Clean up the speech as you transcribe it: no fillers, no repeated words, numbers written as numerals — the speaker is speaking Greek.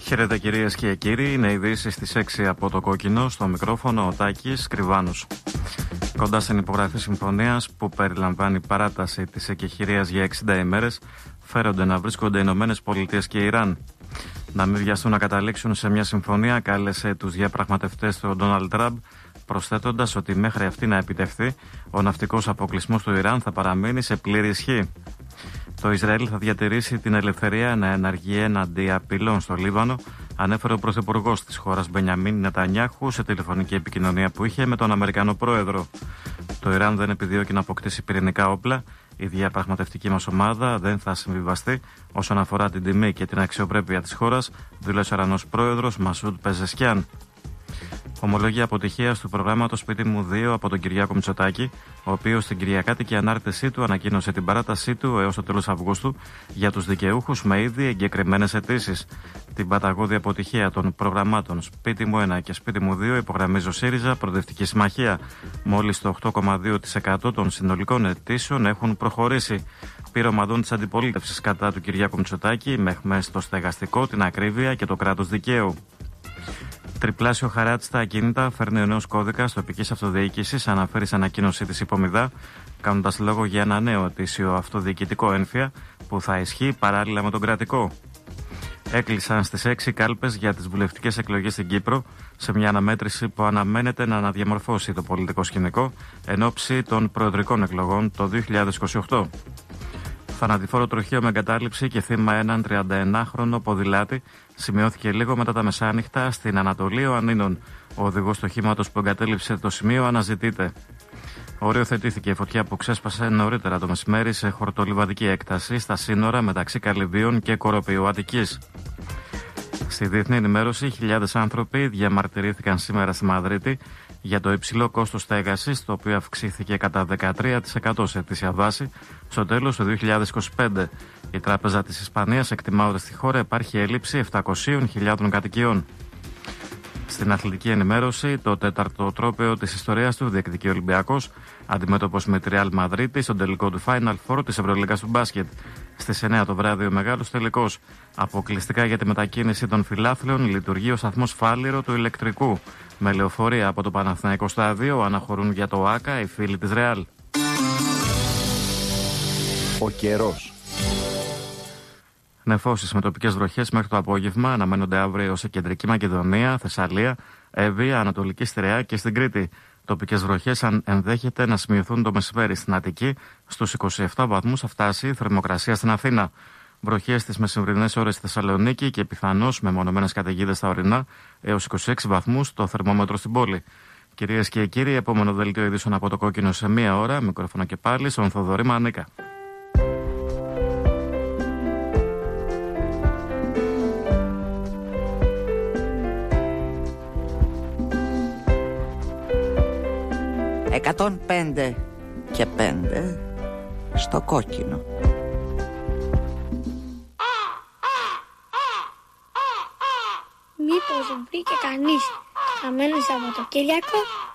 Χαίρετε κυρίες και κύριοι, είναι ειδήσεις στις 6 από το Κόκκινο, στο μικρόφωνο ο Τάκης Κρυβάνους. Κοντά στην υπογραφή συμφωνίας που περιλαμβάνει παράταση της εκεχηρίας για 60 ημέρες, φέρονται να βρίσκονται οι ΗΠΑ και Ιράν. Να μην βιαστούν να καταλήξουν σε μια συμφωνία, κάλεσε τους διαπραγματευτές του Ντόναλντ Τραμπ, προσθέτοντας ότι μέχρι αυτή να επιτευχθεί, ο ναυτικός αποκλεισμός του Ιράν θα παραμείνει σε πλήρη ισχύ. Το Ισραήλ θα διατηρήσει την ελευθερία να ενεργεί έναντι απειλών στο Λίβανο, ανέφερε ο πρωθυπουργός της χώρας Μπενιαμίν Νετανιάχου σε τηλεφωνική επικοινωνία που είχε με τον Αμερικανό πρόεδρο. Το Ιράν δεν επιδιώκει να αποκτήσει πυρηνικά όπλα. Η διαπραγματευτική μας ομάδα δεν θα συμβιβαστεί όσον αφορά την τιμή και την αξιοπρέπεια της χώρας, δήλωσε ο Ιρανός πρόεδρος Μασούντ Πεζεσκιάν. Ομολογία αποτυχίας του προγράμματος Σπίτι μου 2 από τον Κυριάκο Μητσοτάκη, ο οποίος στην κυριακάτικη ανάρτησή του ανακοίνωσε την παράτασή του έως το τέλος Αυγούστου για τους δικαιούχους με ήδη εγκεκριμένες αιτήσεις. Την παταγώδη αποτυχία των προγραμμάτων Σπίτι μου 1 και Σπίτι μου 2 υπογραμμίζει ο ΣΥΡΙΖΑ Προοδευτική Συμμαχία. Μόλις το 8,2% των συνολικών αιτήσεων έχουν προχωρήσει. Πήρε ομαδών της αντιπολίτευσης κατά του Κυριάκου Μητσοτάκη με αιχμές στο στεγαστικό, την ακρίβεια και το κράτος δικαίου. Τριπλάσιο χαράτσι στα ακίνητα φέρνει ο νέος κώδικας τοπικής αυτοδιοίκησης, αναφέρει σε ανακοίνωσή της Υπομηδά, κάνοντας λόγο για ένα νέο ετήσιο αυτοδιοικητικό έμφυα που θα ισχύει παράλληλα με τον κρατικό. Έκλεισαν στις 6 κάλπες για τις βουλευτικές εκλογές στην Κύπρο, σε μια αναμέτρηση που αναμένεται να αναδιαμορφώσει το πολιτικό σκηνικό εν ώψη των προεδρικών εκλογών το 2028. Θανατηφόρο τροχείο με εγκατάλειψη και θύμα έναν 31χρονο ποδηλάτη σημειώθηκε λίγο μετά τα μεσάνυχτα στην Ανατολή Ιωαννίνων. Ο οδηγός του οχήματος που εγκατέλειψε το σημείο αναζητείται. Οριοθετήθηκε η φωτιά που ξέσπασε νωρίτερα το μεσημέρι σε χορτολιβαδική έκταση στα σύνορα μεταξύ Καλυβίων και Κοροπιού Αττικής. Στη διεθνή ενημέρωση, χιλιάδες άνθρωποι διαμαρτυρήθηκαν σήμερα στη Μαδρίτη για το υψηλό κόστος στέγασης, το οποίο αυξήθηκε κατά 13% σε ετήσια βάση στο τέλος του 2025. Η Τράπεζα της Ισπανίας εκτιμά ότι στη χώρα υπάρχει έλλειψη 700.000 κατοικιών. Στην αθλητική ενημέρωση, το τέταρτο τρόπαιο της ιστορίας του διεκδικεί ο Ολυμπιακός, αντιμέτωπος με τη Real Madrid στον τελικό του Final Four της Ευρωλίγκας του μπάσκετ. Στις 9 το βράδυ ο μεγάλος τελικός. Αποκλειστικά για τη μετακίνηση των φιλάθλων λειτουργεί ο σταθμός Φάληρο του ηλεκτρικού. Με λεωφορεία από το Παναθηναϊκό Στάδιο αναχωρούν για το ΆΚΑ οι φίλοι της Real. Ο καιρός. Νεφώσεις με τοπικές βροχές μέχρι το απόγευμα αναμένονται αύριο σε Κεντρική Μακεδονία, Θεσσαλία, Εύβοια, Ανατολική Στερεά και στην Κρήτη. Τοπικές βροχές ενδέχεται να σημειωθούν το μεσημέρι στην Αττική. Στους 27 βαθμούς θα φτάσει η θερμοκρασία στην Αθήνα. Βροχές στις μεσημβρινές ώρες στη Θεσσαλονίκη και πιθανώς με μονομένες καταιγίδες στα ορεινά έως 26 βαθμούς το θερμόμετρο στην πόλη. Κυρίες και κύριοι, επόμενο δελτίο ειδήσεων από το Κόκκινο σε μία ώρα. Μικρόφωνο και πάλι στον Θοδωρή Μανίκα. «105 και 5 στο Κόκκινο». Μήπως βρήκε κανείς χαμένο Σαββατοκύριακο?